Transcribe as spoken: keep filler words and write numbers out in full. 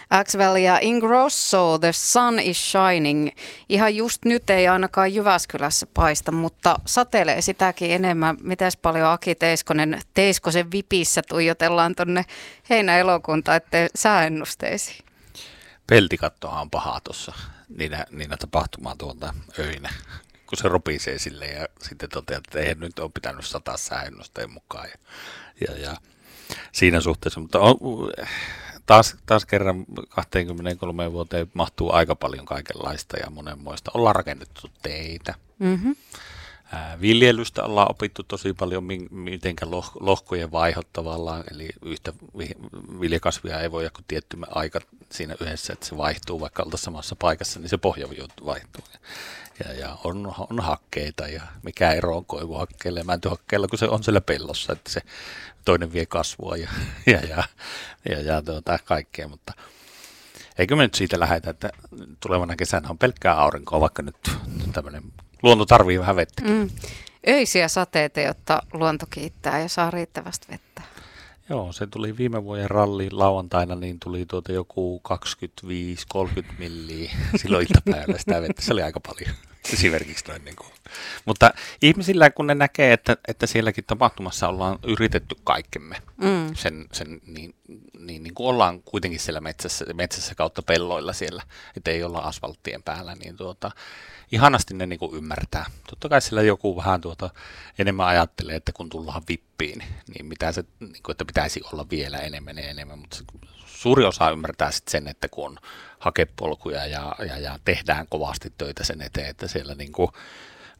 Axwell ja Ingrosso, The Sun is Shining. Ihan just nyt ei ainakaan Jyväskylässä paista, mutta satelee sitäkin enemmän. Mitäs paljon Aki Teiskonen, Teiskosen vipissä tuijotellaan tuonne heinä-elokuun taitteen sääennusteisiin? Peltikattohan on paha tuossa niinä, niinä tapahtumaan tuolta öinä, kun se ropisee sille ja sitten toteaa, että eihän nyt ole pitänyt sataa sääennusteen mukaan. Ja, ja, ja siinä suhteessa, mutta on, taas, taas kerran kaksikymmentäkolme vuoteen mahtuu aika paljon kaikenlaista ja monenmoista. Ollaan rakennettu teitä. Mm-hmm. Viljelystä ollaan opittu tosi paljon, miten lohkojen vaihot tavallaan, eli yhtä viljakasvia ei voi joku tietty aika siinä yhdessä, että se vaihtuu, vaikka oltaisiin samassa paikassa, niin se pohjaviu vaihtuu. Ja, ja on, on hakkeita ja mikä ero on koivuhakkeella ja mäntyhakkeella, kun se on siellä pellossa, että se toinen vie kasvua ja, ja, ja, ja, ja tuota, kaikkea, mutta eikö me nyt siitä lähdetä, että tulevana kesänä on pelkkää aurinkoa, vaikka nyt tämmöinen luonto tarvii vähän vettä. Mm. Öisiä sateita, jotta luonto kiittää ja saa riittävästi vettä. Joo, se tuli viime vuoden ralli lauantaina, niin tuli tuota joku kaksikymmentäviisi kolmekymmentä milliä silloin iltapäivällä sitä vettä. Se oli aika paljon esimerkiksi noin. Niin kuin. Mutta ihmisillä, kun ne näkee, että, että sielläkin tapahtumassa ollaan yritetty kaikkemme, mm. sen, sen, niin, niin, niin kuin ollaan kuitenkin siellä metsässä, metsässä kautta pelloilla siellä, että ei olla asfalttien päällä, niin tuota, ihanasti ne niin kuin ymmärtää. Totta kai siellä joku vähän tuota enemmän ajattelee, että kun tullaan vippiin, niin, mitä se, niin kuin, että pitäisi olla vielä enemmän ja enemmän, mutta suuri osa ymmärtää sitten sen, että kun on hakepolkuja ja, ja, ja tehdään kovasti töitä sen eteen, että siellä niin kuin